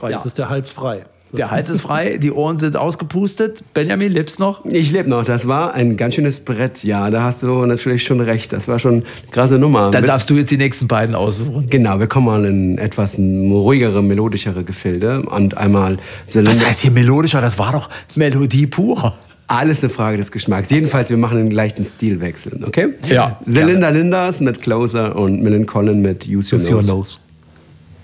frei. Ja. Jetzt ist der Hals frei. Der Hals ist frei, die Ohren sind ausgepustet. Benjamin, lebst noch? Ich lebe noch. Das war ein ganz schönes Brett. Ja, da hast du natürlich schon recht. Das war schon eine krasse Nummer. Dann darfst du jetzt die nächsten beiden aussuchen. Genau, wir kommen mal in etwas ruhigere, melodischere Gefilde. Und einmal Was heißt hier melodischer? Das war doch Melodie pur. Alles eine Frage des Geschmacks. Jedenfalls, wir machen einen leichten Stilwechsel, okay? Ja, Linda Linders mit Closer und Millen Collin mit Use Your Nose.